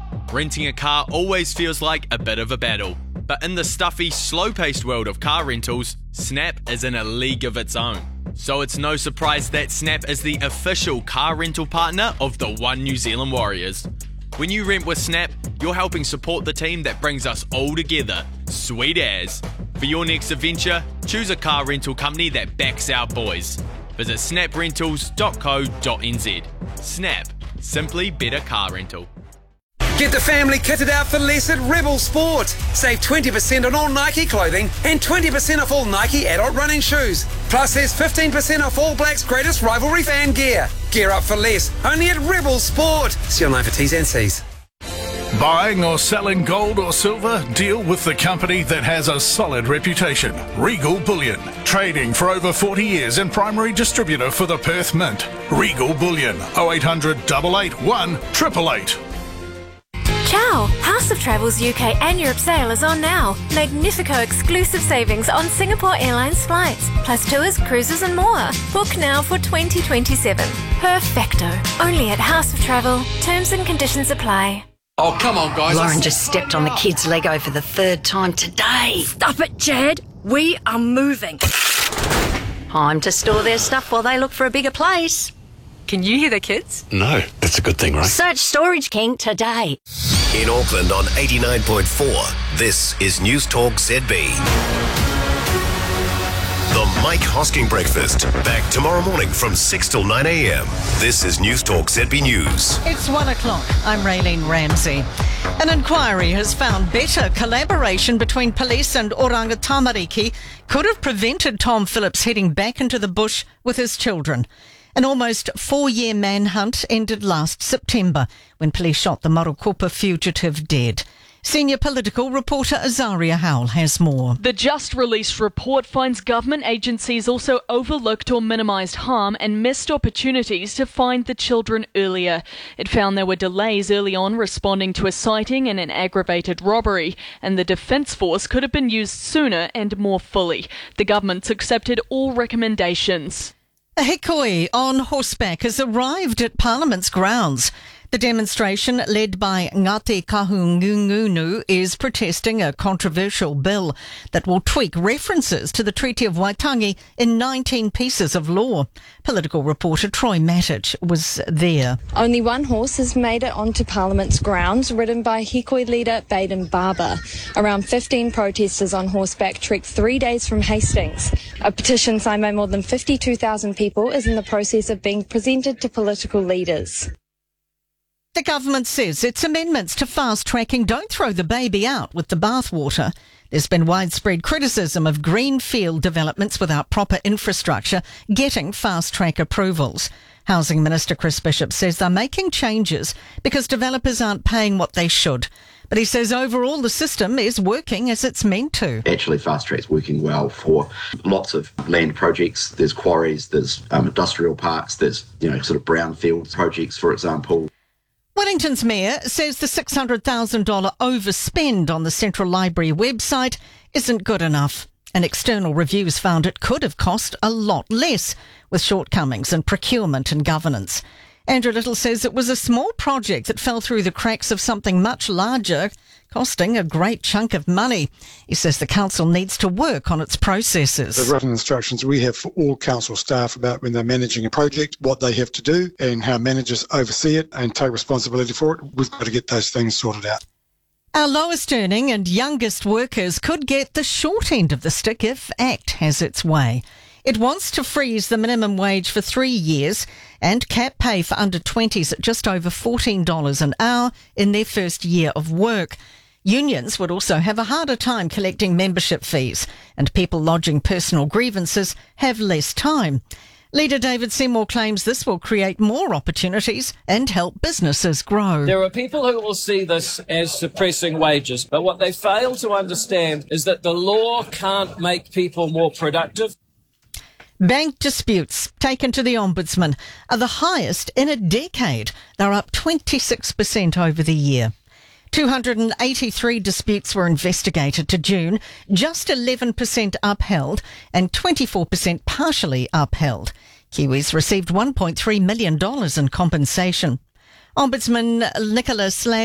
Renting a car always feels like a bit of a battle, but in the stuffy, slow-paced world of car rentals, Snap is in a league of its own. So it's no surprise that Snap is the official car rental partner of the One New Zealand Warriors. When you rent with Snap, you're helping support the team that brings us all together. Sweet as. For your next adventure, choose a car rental company that backs our boys. Visit snaprentals.co.nz. Snap. Simply better car rental. Get the family kitted out for less at Rebel Sport. Save 20% on all Nike clothing and 20% off all Nike adult running shoes. Plus, there's 15% off All Blacks' greatest rivalry fan gear. Gear up for less, only at Rebel Sport. See online for T's and C's. Buying or selling gold or silver? Deal with the company that has a solid reputation. Regal Bullion. Trading for over 40 years and primary distributor for the Perth Mint. Regal Bullion. 0800 881 888. Ciao! House of Travel's UK and Europe sale is on now. Magnifico exclusive savings on Singapore Airlines flights, plus tours, cruises and more. Book now for 2027. Perfecto. Only at House of Travel. Terms and conditions apply. Oh, come on, guys. Lauren just stepped on the kids' Lego for the third time today. Stop it, Jed. We are moving. Time to store their stuff while they look for a bigger place. Can you hear the kids? No, that's a good thing, right? Search Storage King today. In Auckland on 89.4, this is News Talk ZB. The Mike Hosking Breakfast. Back tomorrow morning from 6 till 9 a.m. This is News Talk ZB News. It's 1 o'clock. I'm Raylene Ramsey. An inquiry has found better collaboration between police and Oranga Tamariki could have prevented Tom Phillips heading back into the bush with his children. An almost 4-year manhunt ended last September when police shot the Marukopa fugitive dead. Senior political reporter Azaria Howell has more. The just-released report finds government agencies also overlooked or minimised harm and missed opportunities to find the children earlier. It found there were delays early on responding to a sighting and an aggravated robbery, and the Defence Force could have been used sooner and more fully. The government's accepted all recommendations. A hikoi on horseback has arrived at Parliament's grounds. The demonstration, led by Ngāti Kahungunu, is protesting a controversial bill that will tweak references to the Treaty of Waitangi in 19 pieces of law. Political reporter Troy Matic was there. Only one horse has made it onto Parliament's grounds, ridden by hikoi leader Baden Barber. Around 15 protesters on horseback trekked 3 days from Hastings. A petition signed by more than 52,000 people is in the process of being presented to political leaders. The government says its amendments to fast-tracking don't throw the baby out with the bathwater. There's been widespread criticism of greenfield developments without proper infrastructure getting fast-track approvals. Housing Minister Chris Bishop says they're making changes because developers aren't paying what they should. But he says overall the system is working as it's meant to. Actually, Fast Track's working well for lots of land projects. There's quarries, there's industrial parks, there's sort of brownfield projects, for example. Wellington's mayor says the $600,000 overspend on the Central Library website isn't good enough. And external reviews found it could have cost a lot less, with shortcomings in procurement and governance. Andrew Little says it was a small project that fell through the cracks of something much larger, costing a great chunk of money. He says the council needs to work on its processes. The written instructions we have for all council staff about when they're managing a project, what they have to do and how managers oversee it and take responsibility for it. We've got to get those things sorted out. Our lowest earning and youngest workers could get the short end of the stick if ACT has its way. It wants to freeze the minimum wage for 3 years and cap pay for under 20s at just over $14 an hour in their first year of work. Unions would also have a harder time collecting membership fees, and people lodging personal grievances have less time. Leader David Seymour claims this will create more opportunities and help businesses grow. There are people who will see this as suppressing wages, but what they fail to understand is that the law can't make people more productive. Bank disputes taken to the Ombudsman are the highest in a decade. They're up 26% over the year. 283 disputes were investigated to June, just 11% upheld and 24% partially upheld. Kiwis received $1.3 million in compensation. Ombudsman Nicola Slade